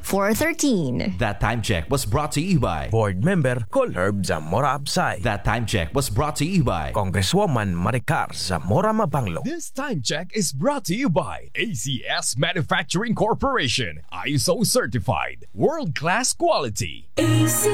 413. That time check was brought to you by Board Member Colherb Zamora Absay. That time check was brought to you by Congresswoman Maricar Zamora Mabanglo. This time check is brought to you by ACS Manufacturing Corporation. ISO certified. World-class quality. ACS.